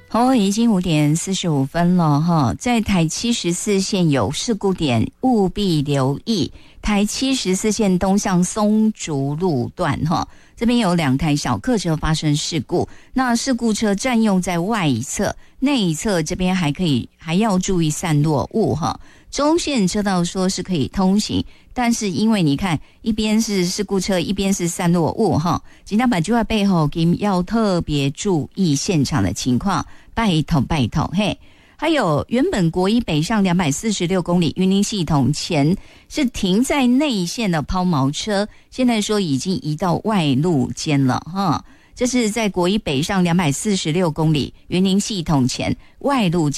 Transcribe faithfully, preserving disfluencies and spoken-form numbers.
好，已经五点四十五分了哈，在台七十四线有事故点，务必留意。台七十四线东向松竹路段哈，这边有两台小客车发生事故，那事故车占用在外侧，内侧这边还可以还要注意散落物哈。中线车道说是可以通行，但是因为你看一边是事故车，一边是散落物哈，警察把句话背后要特别注意现场的情况，拜托拜托嘿。还有原本国一北上两百四十六公里云林系统前是停在内线的抛锚车，现在说已经移到外路间了哈。这是在国一北上两百四十六公里云林系统前外路